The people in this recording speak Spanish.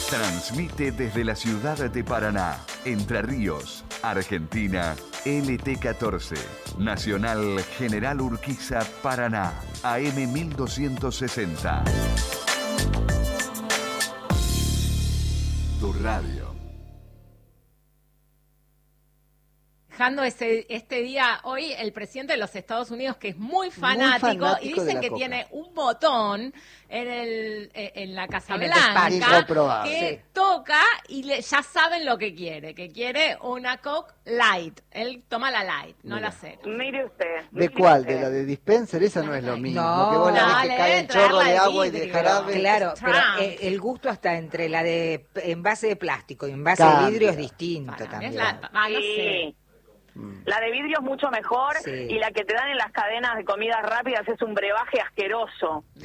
Transmite desde la ciudad de Paraná, Entre Ríos, Argentina, LT14, Nacional General Urquiza, Paraná, AM 1260. Tu radio. Dejando este día, hoy el presidente de los Estados Unidos, que es muy fanático y dicen que tiene un botón en la Casa Blanca que toca y ya saben lo que quiere una Coke Light. Él toma la Light, no la cero. Mire usted. ¿De cuál? ¿De la de dispenser? Esa no es lo mismo. No, que vos la ves que cae el chorro de agua y de jarabe. Claro, pero el gusto hasta entre la de envase de plástico y envase de vidrio es distinto también. No sé. La de vidrio es mucho mejor y la que te dan en las cadenas de comidas rápidas es un brebaje asqueroso.